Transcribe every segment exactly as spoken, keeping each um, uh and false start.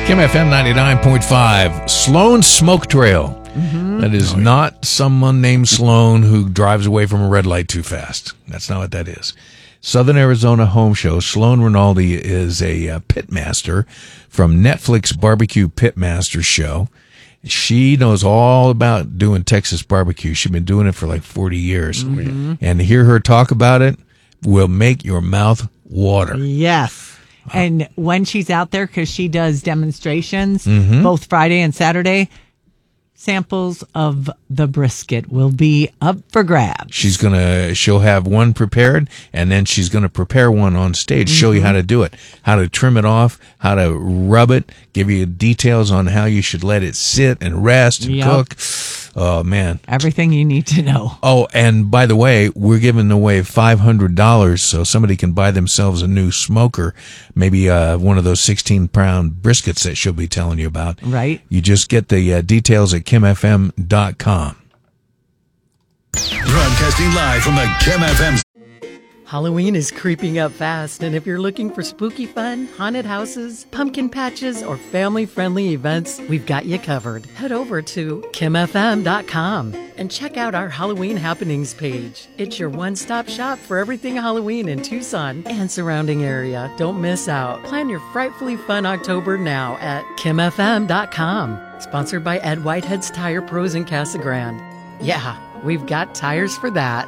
Kim F M ninety-nine point five, Sloan Smoke Trail. Mm-hmm. That is oh, yeah. not someone named Sloan who drives away from a red light too fast. That's not what that is. Southern Arizona Home Show. Sloan Rinaldi is a uh, pitmaster from Netflix Barbecue Pitmaster Show. She knows all about doing Texas barbecue. She's been doing it for like forty years. Mm-hmm. And to hear her talk about it will make your mouth water. Yes. And when she's out there, because she does demonstrations mm-hmm. both Friday and Saturday, samples of the brisket will be up for grabs. She's going to, she'll have one prepared, and then she's going to prepare one on stage, mm-hmm. show you how to do it, how to trim it off, how to rub it, give you details on how you should let it sit and rest and yep. cook. Oh, man. Everything you need to know. Oh, and by the way, we're giving away five hundred dollars so somebody can buy themselves a new smoker, maybe uh, one of those sixteen-pound briskets that she'll be telling you about. Right. You just get the uh, details at kim f m dot com. Broadcasting live from the Kim F M. Halloween is creeping up fast, and if you're looking for spooky fun, haunted houses, pumpkin patches, or family-friendly events, we've got you covered. Head over to kim f m dot com and check out our Halloween happenings page. It's your one-stop shop for everything Halloween in Tucson and surrounding area. Don't miss out. Plan your frightfully fun October now at kim f m dot com. Sponsored by Ed Whitehead's Tire Pros in Casa Grande. Yeah, we've got tires for that.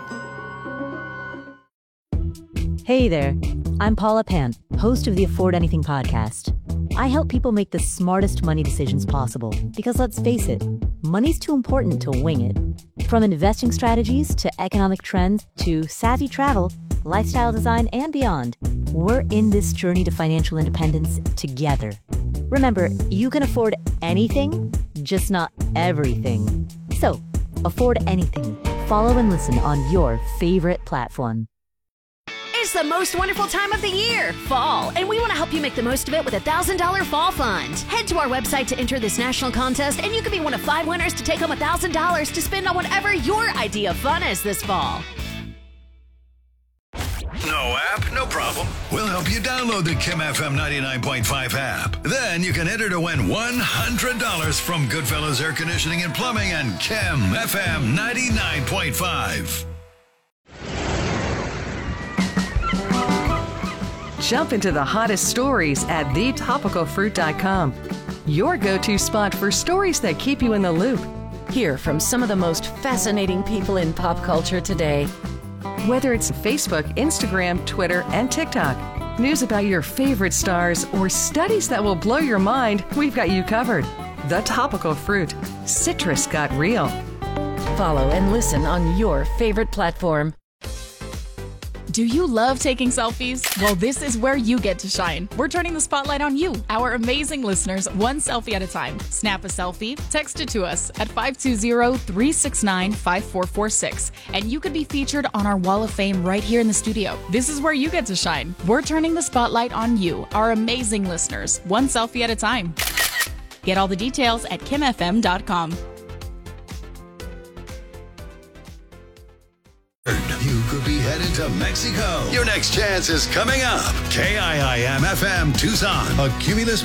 Hey there, I'm Paula Pant, host of the Afford Anything podcast. I help people make the smartest money decisions possible because, let's face it, money's too important to wing it. From investing strategies to economic trends to savvy travel, lifestyle design, and beyond, we're in this journey to financial independence together. Remember, you can afford anything, just not everything. So, afford anything. Follow and listen on your favorite platform. It's the most wonderful time of the year, fall, and we want to help you make the most of it with a one thousand dollars Fall Fund. Head to our website to enter this national contest, and you could be one of five winners to take home one thousand dollars to spend on whatever your idea of fun is this fall. No app? No problem. We'll help you download the Kim F M ninety-nine point five app. Then you can enter to win one hundred dollars from Goodfellas Air Conditioning and Plumbing and Kim F M ninety-nine point five. Jump into the hottest stories at the topical fruit dot com. Your go-to spot for stories that keep you in the loop. Hear from some of the most fascinating people in pop culture today. Whether it's Facebook, Instagram, Twitter, and TikTok, news about your favorite stars, or studies that will blow your mind, we've got you covered. The Topical Fruit. Citrus got real. Follow and listen on your favorite platform. Do you love taking selfies? Well, this is where you get to shine. We're turning the spotlight on you, our amazing listeners, one selfie at a time. Snap a selfie, text it to us at five two zero, three six nine, five four four six, and you could be featured on our Wall of Fame right here in the studio. This is where you get to shine. We're turning the spotlight on you, our amazing listeners, one selfie at a time. Get all the details at kim f m dot com. You could be headed to Mexico. Your next chance is coming up. K I I M F M Tucson, a Cumulus